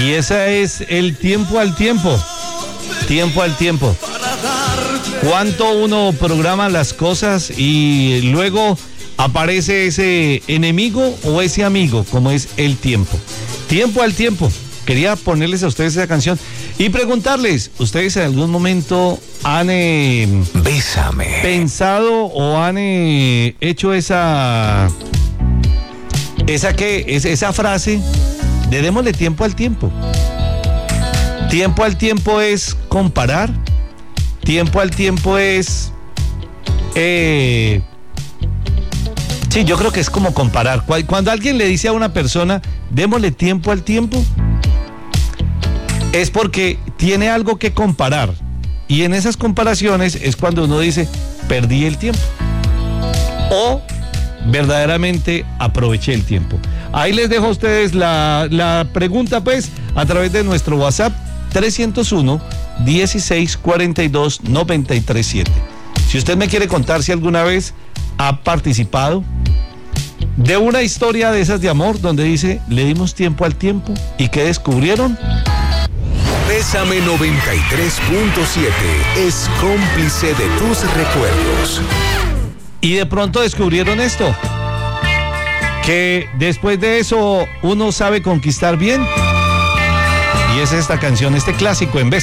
Y esa es el tiempo al tiempo. Tiempo al tiempo. Cuánto uno programa las cosas y luego aparece ese enemigo o ese amigo, como es el tiempo. Tiempo al tiempo. Quería ponerles a ustedes esa canción y preguntarles, ¿ustedes en algún momento han Bésame. pensado o han hecho esa frase de démosle tiempo al tiempo? Tiempo al tiempo es comparar. Tiempo al tiempo es sí, yo creo que es como comparar. Cuando alguien le dice a una persona démosle tiempo al tiempo, es porque tiene algo que comparar. Y en esas comparaciones es cuando uno dice perdí el tiempo o verdaderamente aproveché el tiempo. Ahí les dejo a ustedes la pregunta, pues, a través de nuestro WhatsApp 301-1642-937. Si usted me quiere contar si alguna vez ha participado de una historia de esas de amor donde dice le dimos tiempo al tiempo y ¿qué descubrieron? Bésame 93.7 es cómplice de tus recuerdos. Y de pronto descubrieron esto, que después de eso uno sabe conquistar bien. Y es esta canción, este clásico en Bésame.